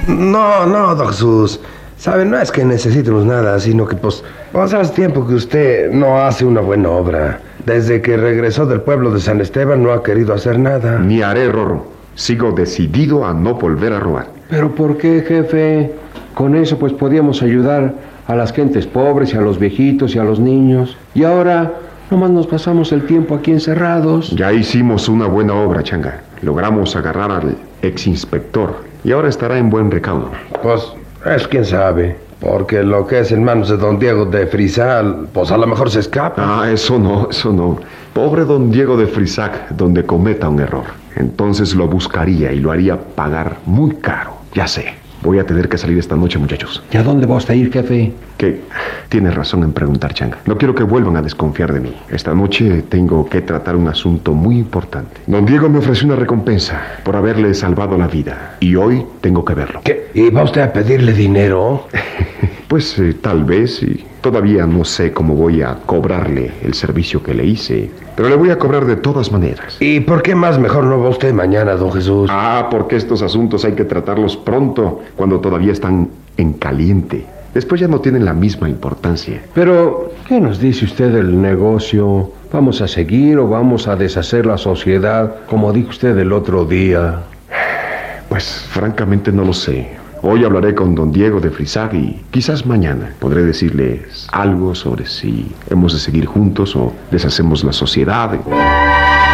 No, don Jesús. Sabe, no es que necesitemos nada, sino que pues hace tiempo que usted no hace una buena obra. Desde que regresó del pueblo de San Esteban no ha querido hacer nada. Ni haré, Rorro. Sigo decidido a no volver a robar. ¿Pero por qué, jefe? Con eso pues podíamos ayudar a las gentes pobres y a los viejitos y a los niños. Y ahora nomás nos pasamos el tiempo aquí encerrados. Ya hicimos una buena obra, Changa. Logramos agarrar al exinspector y ahora estará en buen recaudo. Pues es quién sabe. Porque lo que es en manos de don Diego de Frisal, pues a lo mejor se escapa. Ah, eso no. Pobre don Diego de Frisac, donde cometa un error. Entonces lo buscaría y lo haría pagar muy caro. Ya sé. Voy a tener que salir esta noche, muchachos. ¿Y a dónde vas a ir, jefe? Que tienes razón en preguntar, Changa. No quiero que vuelvan a desconfiar de mí. Esta noche tengo que tratar un asunto muy importante. Don Diego me ofreció una recompensa por haberle salvado la vida. Y hoy tengo que verlo. ¿Qué? ¿Y va usted a pedirle dinero? Pues tal vez, y todavía no sé cómo voy a cobrarle el servicio que le hice. Pero le voy a cobrar de todas maneras. ¿Y por qué más mejor no va usted mañana, don Jesús? Ah, porque estos asuntos hay que tratarlos pronto, cuando todavía están en caliente. Después ya no tienen la misma importancia. Pero, ¿qué nos dice usted del negocio? ¿Vamos a seguir o vamos a deshacer la sociedad, como dijo usted el otro día? Pues francamente no lo sé. Hoy hablaré con don Diego de Frisac y quizás mañana podré decirles algo sobre si hemos de seguir juntos o deshacemos la sociedad.